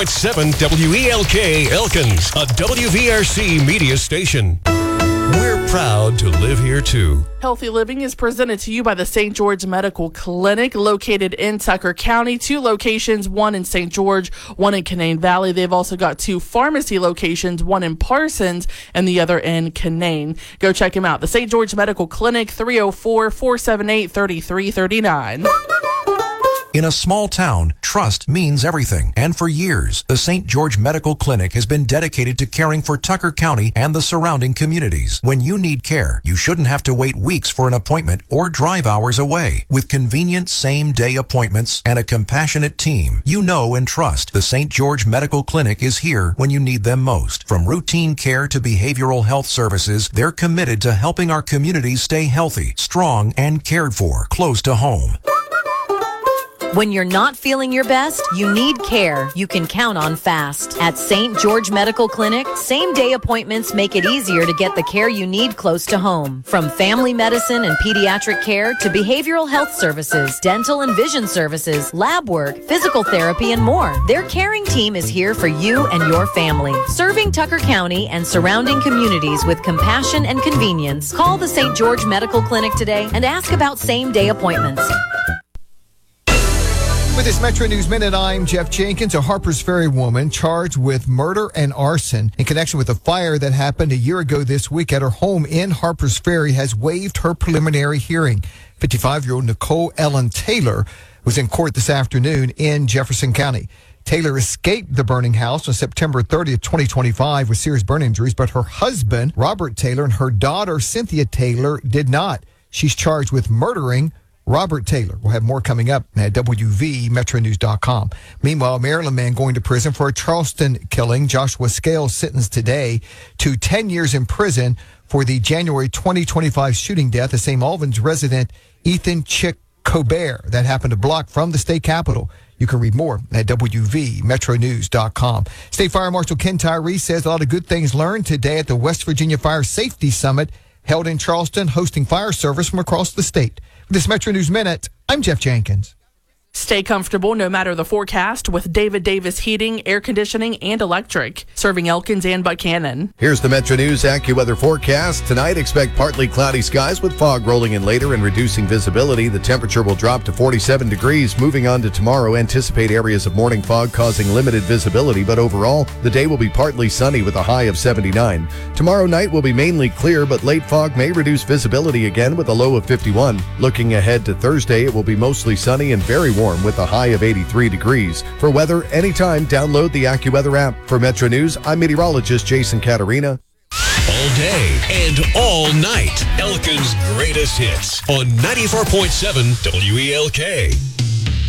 7 WELK Elkins, a WVRC media station. We're proud to live here too. Healthy Living is presented to you by the St. George Medical Clinic, located in Tucker County. 2 locations, one in St. George, one in Canaan Valley. They've also got 2 pharmacy locations, one in Parsons and the other in Canaan. Go check them out. The St. George Medical Clinic, 304-478-3339. In a small town, trust means everything. And for years, the St. George Medical Clinic has been dedicated to caring for Tucker County and the surrounding communities. When you need care, you shouldn't have to wait weeks for an appointment or drive hours away. With convenient same-day appointments and a compassionate team, you know and trust the St. George Medical Clinic is here when you need them most. From routine care to behavioral health services, they're committed to helping our communities stay healthy, strong, and cared for close to home. When you're not feeling your best, you need care you can count on fast. At St. George Medical Clinic, same-day appointments make it easier to get the care you need close to home. From family medicine and pediatric care to behavioral health services, dental and vision services, lab work, physical therapy, and more. Their caring team is here for you and your family. Serving Tucker County and surrounding communities with compassion and convenience. Call the St. George Medical Clinic today and ask about same-day appointments. With this Metro News Minute, I'm Jeff Jenkins. A Harpers Ferry woman charged with murder and arson in connection with a fire that happened a year ago this week at her home in Harpers Ferry has waived her preliminary hearing. 55-year-old Nicole Ellen Taylor was in court this afternoon in Jefferson County. Taylor escaped the burning house on September 30th, 2025 with serious burn injuries, but her husband, Robert Taylor, and her daughter, Cynthia Taylor, did not. She's charged with murdering Robert Taylor. We'll have more coming up at WVMetroNews.com. Meanwhile, a Maryland man going to prison for a Charleston killing. Joshua Scales sentenced today to 10 years in prison for the January 2025 shooting death of St. Albans resident Ethan Chick Colbert. That happened a block from the state capitol. You can read more at WVMetroNews.com. State Fire Marshal Ken Tyree says a lot of good things learned today at the West Virginia Fire Safety Summit held in Charleston, hosting fire service from across the state. This Metro News Minute, I'm Jeff Jenkins. Stay comfortable no matter the forecast with David Davis Heating, Air Conditioning, and Electric, serving Elkins and Buchanan. Here's the Metro News AccuWeather forecast. Tonight, expect partly cloudy skies with fog rolling in later and reducing visibility. The temperature will drop to 47 degrees. Moving on to tomorrow, anticipate areas of morning fog causing limited visibility, but overall, the day will be partly sunny with a high of 79. Tomorrow night will be mainly clear, but late fog may reduce visibility again with a low of 51. Looking ahead to Thursday, it will be mostly sunny and very warm with a high of 83 degrees. For weather, anytime, download the AccuWeather app. For Metro News, I'm meteorologist Jason Caterina. All day and all night, Elkins' greatest hits on 94.7 WELK.